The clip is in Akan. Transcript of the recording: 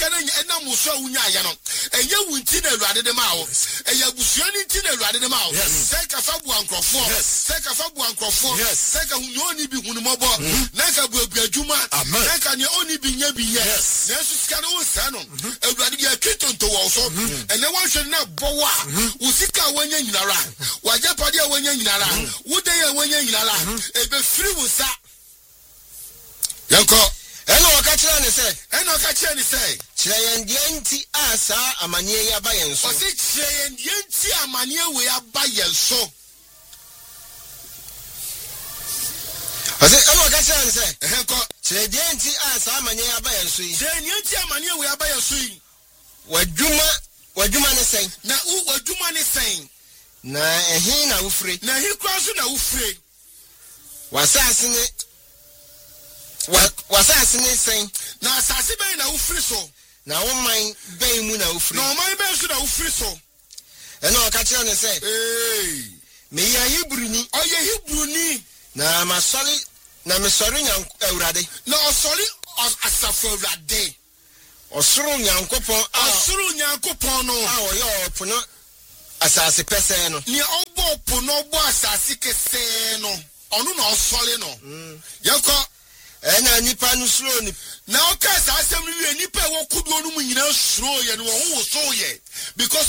na ena muso wunya ya no enye wunti na Awurade de ma wo eya busua ni nti na Awurade de ma wo se ka fa bu ankrofo se ka fa bu ankrofo se ka hunyo ni bi hunmobo na ka bu adwuma na ka ne oni bi nya bi ye na so sika no sa no Awurade bi atwintonto wo so ene wanhwe na bowa usika wanya nyinara waje pade a wanya nyinara wude ya wanya nyinara ebe firi wusa yanko eno wakachira ne se chire yendienti asa amanye ya ba yenso o se chire yendienti amanye we aba yenso o se eno wakachira ne se yanko chire yendienti asa amanye ya ba yenso yi chire yendienti amanye we aba yenso yi wadwuma ne sen na wadwuma ne sen na ehin na ufre na hi kwaso na ufre wasase ne sen na asase ben na ufre so na woman ben mu na ufre na woman ben so na ufre so eno wakachira ne se me ya Hebrewni oye Hebrewni na masori na mesori nya Awurade na osori asafo Awurade osoro nyankopon no a oyo opono asase pese no ni obo opono obo asase kese no onu na osole no yeko na nipa no suro ni na o ka asase mu wi nipa wo kudo no mu nyina suro ye no wo so ye because